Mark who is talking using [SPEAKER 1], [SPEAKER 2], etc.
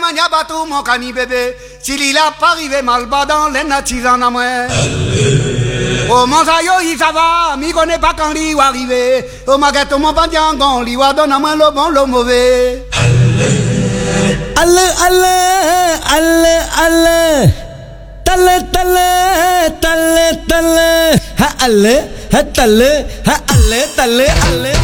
[SPEAKER 1] mania bateau mon cani bébé. S'il il a pas arrivé mal bas dans les natis en amoué. Oh mon sayo il ça va, mi connaît pas quand il va arriver. Oh ma gâteau mon pandiangon, il va donner à moi le bon, le mauvais.
[SPEAKER 2] Allez, allez, allez, allez. Tale, tale, tale, tale. Ha allez, ha tale, ha allez, tale, allez.